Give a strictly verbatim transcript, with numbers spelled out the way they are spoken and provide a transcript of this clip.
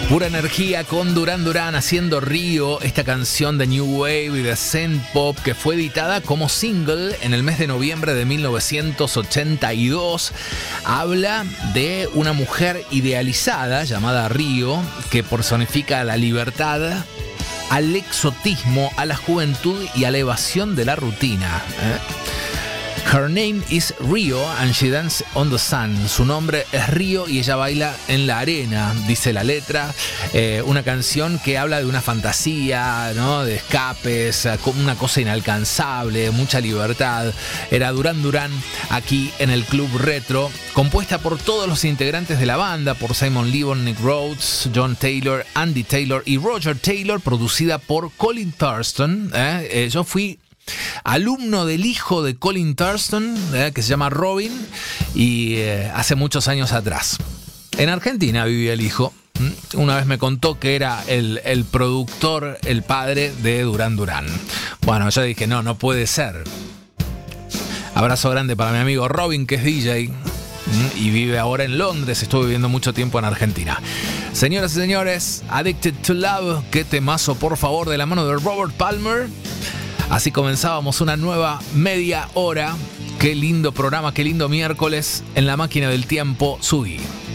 Pura energía con Duran Duran haciendo Río, esta canción de New Wave y de Synth Pop que fue editada como single en el mes de noviembre de mil novecientos ochenta y dos. Habla de una mujer idealizada llamada Río que personifica la libertad, al exotismo, a la juventud y a la evasión de la rutina. ¿eh? Her name is Rio and she dances on the sun. Su nombre es Río y ella baila en la arena, dice la letra. Eh, una canción que habla de una fantasía, ¿no? De escapes, una cosa inalcanzable, mucha libertad. Era Duran Duran aquí en el Club Retro, compuesta por todos los integrantes de la banda, por Simon Le Bon, Nick Rhodes, John Taylor, Andy Taylor y Roger Taylor, producida por Colin Thurston. ¿eh? Eh, yo fui alumno del hijo de Colin Thurston, eh, que se llama Robin, y eh, hace muchos años atrás. En Argentina vivía el hijo. Una vez me contó que era el, el productor, el padre de Duran Duran. Bueno, yo dije, no, no puede ser. Abrazo grande para mi amigo Robin, que es D J y vive ahora en Londres. Estuvo viviendo mucho tiempo en Argentina. Señoras y señores, Addicted to Love, qué temazo, por favor, de la mano de Robert Palmer. Así comenzábamos una nueva media hora. Qué lindo programa, qué lindo miércoles en la máquina del tiempo. Subí.